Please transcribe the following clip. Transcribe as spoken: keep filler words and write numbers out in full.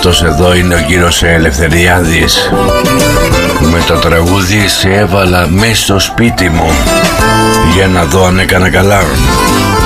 Αυτός εδώ είναι ο κύριος Ελευθεριάδης. Με το τραγούδι «Σε έβαλα μέσα στο σπίτι μου» για να δω αν έκανα καλά.